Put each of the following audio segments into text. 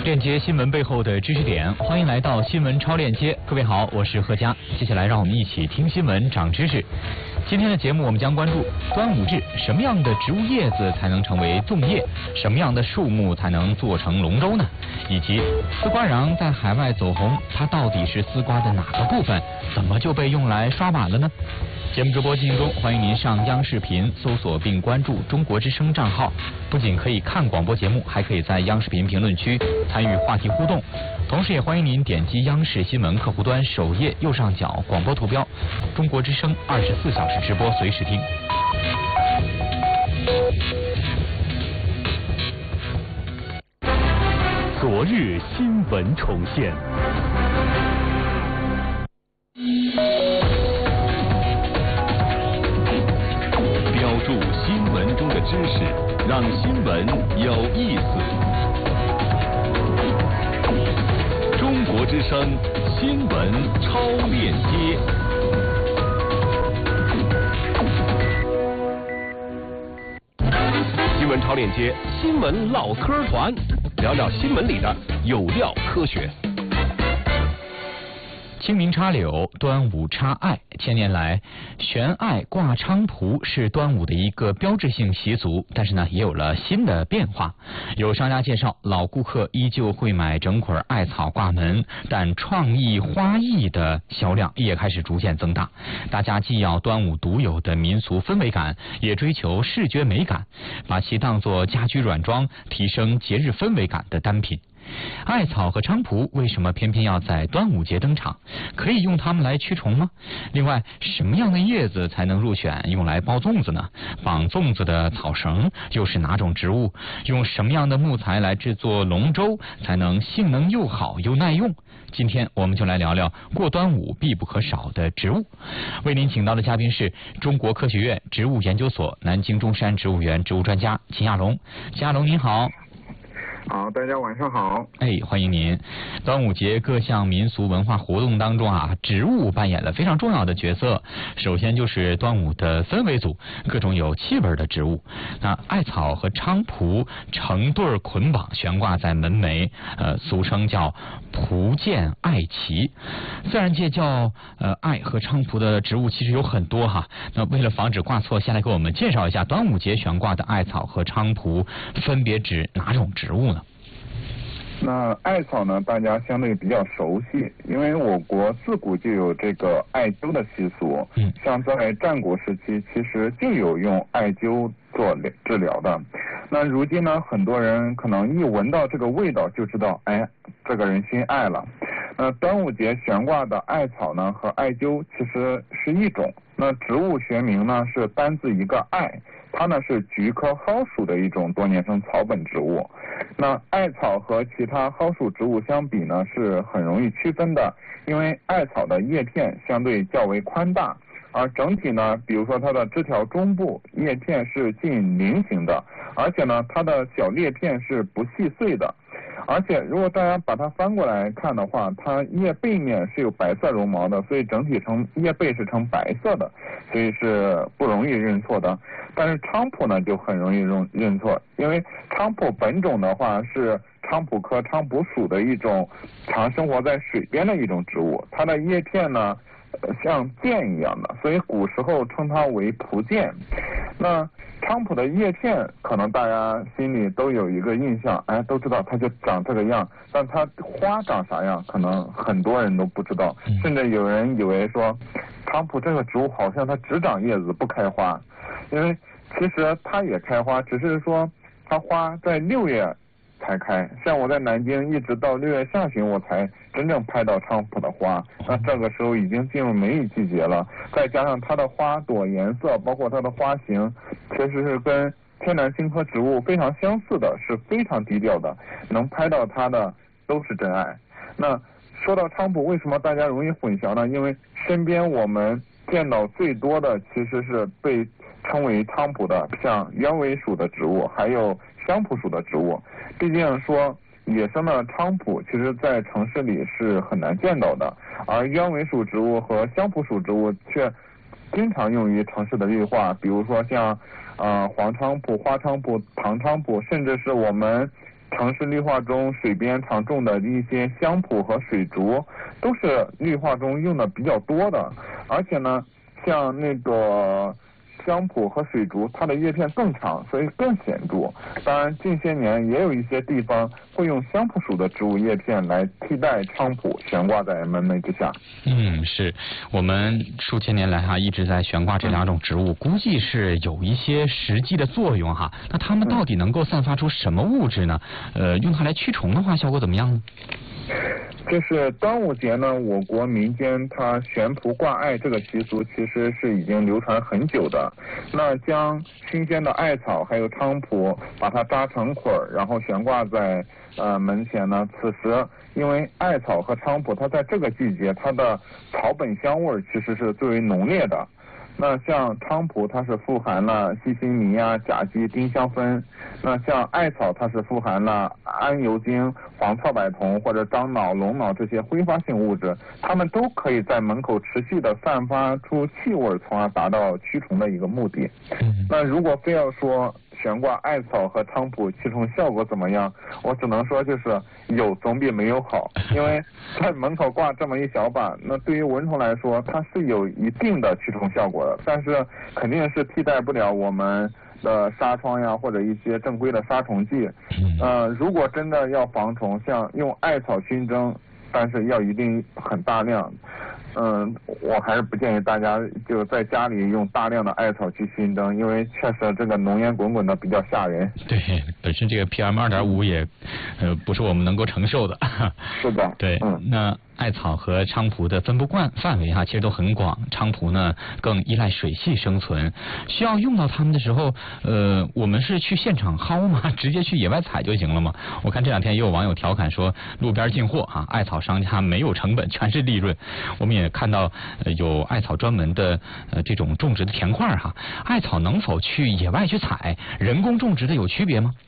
链接新闻背后的知识点，欢迎来到新闻超链接。各位好，我是贺佳。接下来让我们一起听新闻长知识。今天的节目我们将关注端午日，什么样的植物叶子才能成为粽叶？什么样的树木才能做成龙舟呢？以及丝瓜瓤在海外走红，它到底是丝瓜的哪个部分？怎么就被用来刷碗了呢？节目直播进行中，欢迎您上央视频搜索并关注中国之声账号，不仅可以看广播节目，还可以在央视频评论区参与话题互动。同时也欢迎您点击央视新闻客户端首页右上角广播图标，中国之声24小时直播，随时听。 昨日新闻重现。标注新闻中的知识，让新闻有意思。中国之声新闻超链接。新闻超链接，新闻唠嗑团，聊聊新闻里的有料科学。 清明插柳，端午插艾。千年来，悬艾挂菖蒲是端午的一个标志性习俗，但是呢，也有了新的变化。有商家介绍，老顾客依旧会买整捆艾草挂门，但创意花艺的销量也开始逐渐增大。大家既要端午独有的民俗氛围感，也追求视觉美感，把其当作家居软装，提升节日氛围感的单品。艾草和菖蒲为什么偏偏要在端午节登场？可以用它们来驱虫吗？另外，什么样的叶子才能入选用来包粽子呢？绑粽子的草绳又是哪种植物？用什么样的木材来制作龙舟才能性能又好又耐用？今天我们就来聊聊过端午必不可少的植物。为您请到的嘉宾是中国科学院植物研究所南京中山植物园植物专家秦亚龙。秦亚龙您好。 好，大家晚上好。 欢迎您。端午节各项民俗文化活动当中啊，植物扮演了非常重要的角色。首先就是端午的氛围组，各种有气味的植物。那艾草和菖蒲成对捆绑悬挂在门楣，俗称叫蒲剑艾旗。自然界叫艾和菖蒲的植物其实有很多哈。那为了防止挂错，先来给我们介绍一下端午节悬挂的艾草和菖蒲分别指哪种植物呢？ 那艾草呢，大家相对比较熟悉，因为我国自古就有这个艾灸的习俗。像在战国时期，其实就有用艾灸做治疗的。那如今呢，很多人可能一闻到这个味道就知道，这个人心艾了。那端午节悬挂的艾草呢和艾灸其实是一种。那植物学名呢是单字一个艾，它呢是菊科蒿属的一种多年生草本植物。那艾草和其他蒿属植物相比呢，是很容易区分的，因为艾草的叶片相对较为宽大，而整体呢，比如说它的枝条中部叶片是近菱形的，而且呢，它的小裂片是不细碎的。而且如果大家把它翻过来看的话，它叶背面是有白色绒毛的，所以整体叶背是呈白色的，所以是不容易认错的。但是菖蒲呢就很容易认错，因为菖蒲本种的话是菖蒲科菖蒲属的一种常生活在水边的一种植物，它的叶片呢像剑一样的，所以古时候称它为蒲剑。那菖蒲的叶片可能大家心里都有一个印象，都知道它就长这个样，但它花长啥样可能很多人都不知道，甚至有人以为说菖蒲这个植物好像它只长叶子不开花，因为其实它也开花，只是说它花在6月才开，像我在南京一直到6月下旬我才真正拍到菖蒲的花，那这个时候已经进入梅雨季节了，再加上它的花朵颜色包括它的花型确实是跟天南星科植物非常相似的，是非常低调的，能拍到它的都是真爱。那说到菖蒲，为什么大家容易混淆呢？因为身边我们见到最多的其实是被称为菖蒲的，像鸢尾属的植物还有香蒲属的植物。毕竟说野生的菖蒲其实在城市里是很难见到的，而鸢尾属植物和香蒲属植物却经常用于城市的绿化，比如说像黄菖蒲、花菖蒲、唐菖蒲，甚至是我们城市绿化中水边常种的一些香蒲和水竹，都是绿化中用的比较多的。而且呢，像那个香蒲和水竹，它的叶片更长，所以更显著。当然，近些年也有一些地方会用香蒲属的植物叶片来替代菖蒲，悬挂在门楣之下。 是我们数千年来一直在悬挂这两种植物，估计是有一些实际的作用哈。那它们到底能够散发出什么物质呢？用它来驱虫的话，效果怎么样呢？ 就是端午节呢，我国民间它悬蒲挂艾这个习俗其实是已经流传很久的。那将新鲜的艾草还有菖蒲，把它扎成捆儿，然后悬挂在门前呢。此时因为艾草和菖蒲它在这个季节它的草本香味其实是最为浓烈的。那像菖蒲它是富含了细辛醚啊、甲基、丁香酚。那像艾草它是富含了桉油精、黄草柏酮或者樟脑、龙脑这些挥发性物质，它们都可以在门口持续的散发出气味，从而达到驱虫的一个目的。那如果非要说悬挂艾草和菖蒲驱虫效果怎么样，我只能说就是有总比没有好。因为在门口挂这么一小把，那对于蚊虫来说它是有一定的驱虫效果的，但是肯定是替代不了我们的纱窗呀或者一些正规的杀虫剂。如果真的要防虫，像用艾草熏蒸，但是要一定很大量。我还是不建议大家就在家里用大量的艾草去熏蒸，因为确实这个浓烟滚滚的比较吓人。 对，本身这个 PM2.5也不是我们能够承受的。 是的。 对，那艾草和菖蒲的分布范围其实都很广。菖蒲呢更依赖水系生存，需要用到它们的时候，我们是去现场薅吗？直接去野外采就行了吗？我看这两天也有网友调侃说，路边进货艾草商家没有成本，全是利润。我们也看到有艾草专门的这种种植的田块艾草能否去野外去采？人工种植的有区别吗？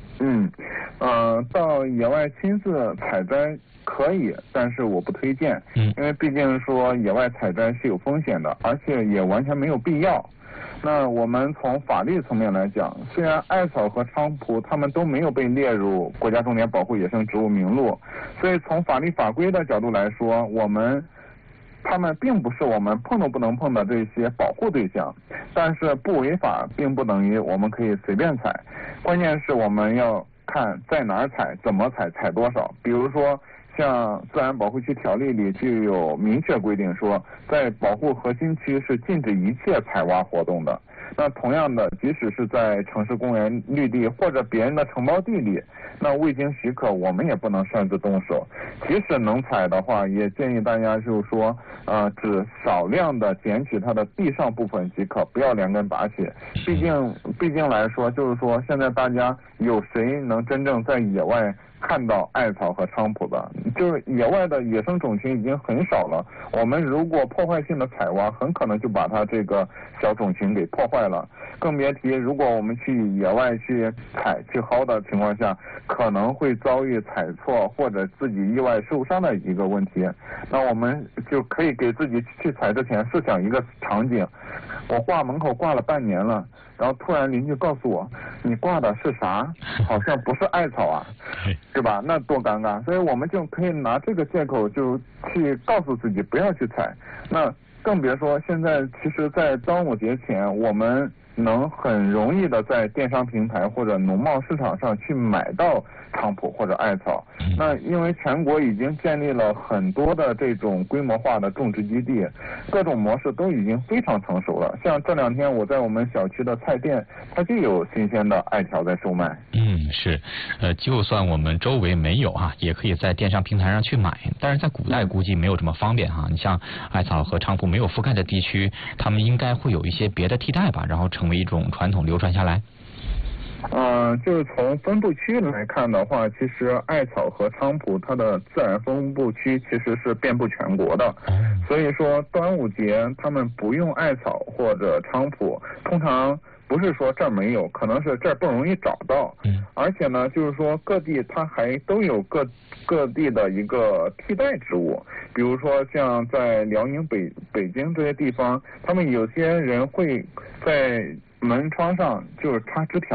到野外亲自采摘可以，但是我不推荐。因为毕竟说野外采摘是有风险的，而且也完全没有必要。那我们从法律层面来讲，虽然艾草和菖蒲它们都没有被列入国家重点保护野生植物名录，所以从法律法规的角度来说，它们并不是我们碰都不能碰的这些保护对象。但是不违法并不等于我们可以随便采，关键是我们要看在哪儿采、怎么采、采多少。比如说像自然保护区条例里就有明确规定说，在保护核心区是禁止一切采挖活动的。那同样的，即使是在城市公园绿地或者别人的承包地里，那未经许可我们也不能擅自动手。即使能采的话，也建议大家就是说只少量的捡取它的地上部分即可，不要连根拔起。毕竟来说，就是说现在大家有谁能真正在野外看到艾草和菖蒲的？就是野外的野生种群已经很少了，我们如果破坏性的采挖，很可能就把它这个小种群给破坏了。更别提如果我们去野外去采去薅的情况下，可能会遭遇采错或者自己意外受伤的一个问题。那我们就可以给自己去采之前设想一个场景，我挂门口挂了半年了，然后突然邻居告诉我，你挂的是啥？好像不是艾草啊，对吧？那多尴尬。所以我们就可以拿这个借口就去告诉自己不要去采。那更别说现在其实在端午节前，我们能很容易的在电商平台或者农贸市场上去买到菖蒲或者艾草。那因为全国已经建立了很多的这种规模化的种植基地，各种模式都已经非常成熟了。像这两天我在我们小区的菜店，它就有新鲜的艾条在售卖。 是，就算我们周围没有也可以在电商平台上去买，但是在古代估计没有这么方便你像艾草和菖蒲没有覆盖的地区，他们应该会有一些别的替代吧，然后成为一种传统流传下来。 就是从分布区来看的话，其实艾草和菖蒲它的自然分布区其实是遍布全国的。所以说端午节他们不用艾草或者菖蒲，通常不是说这儿没有，可能是这儿不容易找到。而且呢，就是说各地它还都有各地的一个替代植物，比如说像在辽宁北京这些地方，他们有些人会在门窗上就是插枝条，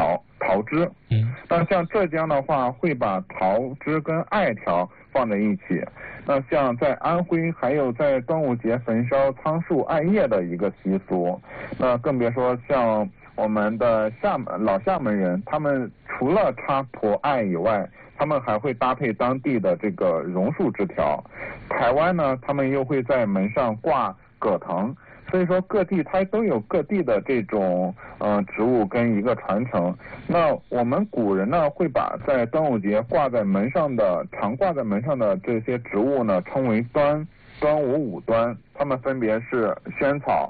桃枝。那像浙江的话，会把桃枝跟艾条放在一起。那像在安徽，还有在端午节焚烧苍树艾叶的一个习俗。那更别说像我们的老厦门人，他们除了插蒲艾以外，他们还会搭配当地的这个榕树枝条。台湾呢，他们又会在门上挂葛藤。所以说各地它都有各地的这种植物跟一个传承。那我们古人呢，会把在端午节常挂在门上的这些植物呢，称为端午五端，它们分别是萱草、